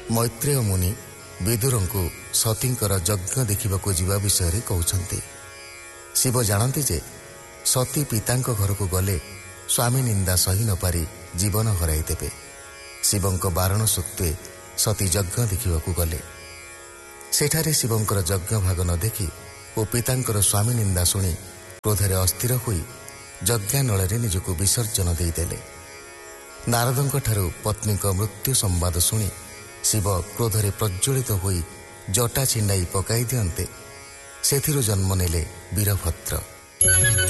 ମୈତ୍ରେୟ ମୁନି ବିଦୁରଙ୍କୁ ସତୀଙ୍କର ଯଜ୍ଞ ଦେଖିବାକୁ ଯିବା ବିଷୟରେ କହୁଛନ୍ତି। ଶିବ ଜାଣନ୍ତି ଯେ ସତୀ ପିତାଙ୍କ ଘରକୁ ଗଲେ ସ୍ୱାମୀ ନିନ୍ଦା ସହି ନ ପାରି ଜୀବନ ହରାଇଦେବେ। ଶିବଙ୍କ ବାରଣ ସତ୍ତ୍ୱେ ସତୀ ଯଜ୍ଞ ଦେଖିବାକୁ ଗଲେ। ସେଠାରେ ଶିବଙ୍କର ଯଜ୍ଞ ଭାଗ ନ ଦେଖି ଓ ପିତାଙ୍କର ସ୍ୱାମୀ ନିନ୍ଦା ଶୁଣି କ୍ରୋଧରେ ଅସ୍ଥିର ହୋଇ ଯଜ୍ଞାନଳରେ ନିଜକୁ ବିସର୍ଜନ ଦେଇଦେଲେ। ନାରଦଙ୍କଠାରୁ ପତ୍ନୀଙ୍କ ମୃତ୍ୟୁ ସମ୍ବାଦ ଶୁଣି ଶିବ କ୍ରୋଧରେ ପ୍ରଜ୍ୱଳିତ ହୋଇ ଜଟା ଛିଣ୍ଡାଇ ପକାଇ ଦିଅନ୍ତେ। ସେଥିରୁ ଜନ୍ମ ନେଲେ ବୀରଭଦ୍ର।